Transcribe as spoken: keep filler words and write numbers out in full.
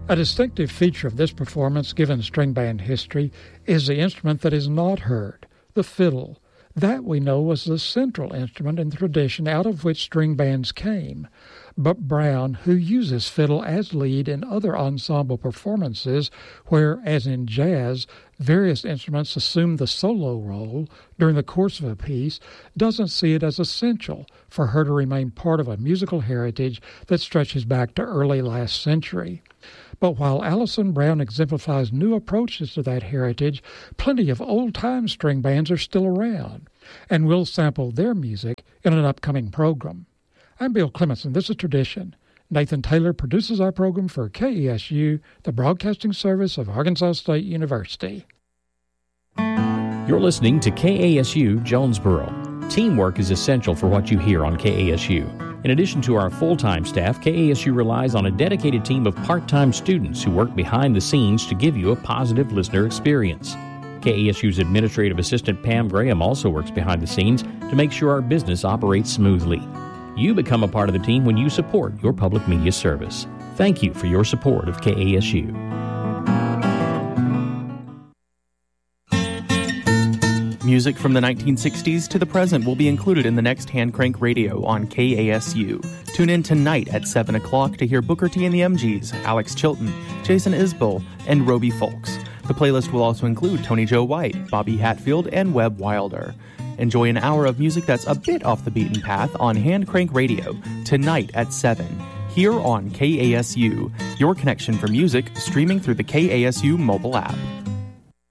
A distinctive feature of this performance, given string band history, is the instrument that is not heard, the fiddle. That we know was the central instrument in the tradition out of which string bands came. But Brown, who uses fiddle as lead in other ensemble performances where, as in jazz, various instruments assume the solo role during the course of a piece, doesn't see it as essential for her to remain part of a musical heritage that stretches back to early last century. But while Alison Brown exemplifies new approaches to that heritage, plenty of old-time string bands are still around, and we'll sample their music in an upcoming program. I'm Bill Clemenson. This is Tradition. Nathan Taylor produces our program for K E S U, the broadcasting service of Arkansas State University. You're listening to K A S U Jonesboro. Teamwork is essential for what you hear on K A S U. In addition to our full-time staff, K A S U relies on a dedicated team of part-time students who work behind the scenes to give you a positive listener experience. K A S U's administrative assistant Pam Graham also works behind the scenes to make sure our business operates smoothly. You become a part of the team when you support your public media service. Thank you for your support of K A S U. Music from the nineteen sixties to the present will be included in the next Hand Crank Radio on K A S U. Tune in tonight at seven o'clock to hear Booker T and the M Gs, Alex Chilton, Jason Isbell, and Roby Folks. The playlist will also include Tony Joe White, Bobby Hatfield, and Webb Wilder. Enjoy an hour of music that's a bit off the beaten path on Hand Crank Radio tonight at seven, here on K A S U, your connection for music streaming through the K A S U mobile app.